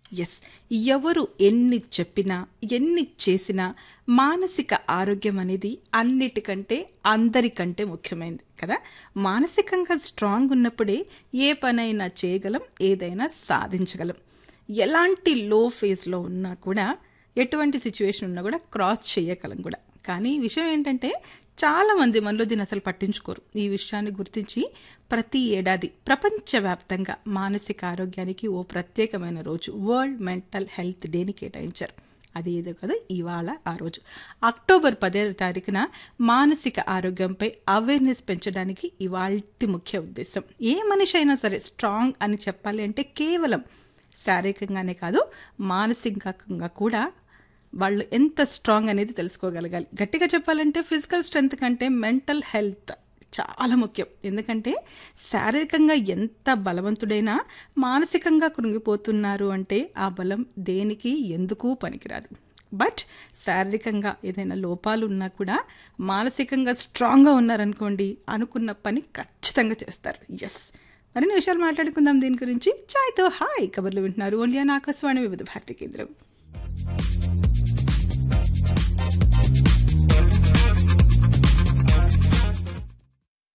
Yes, ఎవరు ఎన్ని చెప్పినా ఎన్ని చేసినా మానసిక ఆరోగ్యం అనేది అన్నిటికంటే అందరికంటే ముఖ్యమైనది కదా. మానసికంగా స్ట్రాంగ్ ఉన్నప్పుడే ఏ పనైనా చేయగలం, ఏదైనా సాధించగలం. ఎలాంటి లో ఫేజ్లో ఉన్నా కూడా, ఎటువంటి సిచ్యువేషన్ ఉన్నా కూడా క్రాస్ చేయగలం కూడా. కానీ విషయం ఏంటంటే చాలామంది మనలో దీన్ని అసలు పట్టించుకోరు. ఈ విషయాన్ని గుర్తించి ప్రతి ఏడాది ప్రపంచవ్యాప్తంగా మానసిక ఆరోగ్యానికి ఓ ప్రత్యేకమైన రోజు వరల్డ్ మెంటల్ హెల్త్ డేని కేటాయించారు. అది ఏదో కదా ఇవాళ ఆ రోజు అక్టోబర్ 10వ తారీఖున మానసిక ఆరోగ్యంపై అవేర్నెస్ పెంచడానికి ఇవాల్టి ముఖ్య ఉద్దేశం. ఏ మనిషి అయినా సరే స్ట్రాంగ్ అని చెప్పాలి అంటే కేవలం శారీరకంగానే కాదు, మానసికంగా కూడా వాళ్ళు ఎంత స్ట్రాంగ్ అనేది తెలుసుకోగలగాలి. గట్టిగా చెప్పాలంటే ఫిజికల్ స్ట్రెంగ్త్ కంటే మెంటల్ హెల్త్ చాలా ముఖ్యం. ఎందుకంటే శారీరకంగా ఎంత బలవంతుడైనా మానసికంగా కృంగిపోతున్నారు అంటే ఆ బలం దేనికి ఎందుకు పనికిరాదు. బట్ శారీరకంగా ఏదైనా లోపాలు ఉన్నా కూడా మానసికంగా స్ట్రాంగ్గా ఉన్నారనుకోండి, అనుకున్న పని ఖచ్చితంగా చేస్తారు. ఎస్, మరిన్ని విషయాలు మాట్లాడుకుందాం దీని గురించి. చాయ్తో హాయ్ కబర్లు వింటున్నారు ఓన్లీ ఆన్ ఆకాశవాణి వివిధ భారతి కేంద్రం.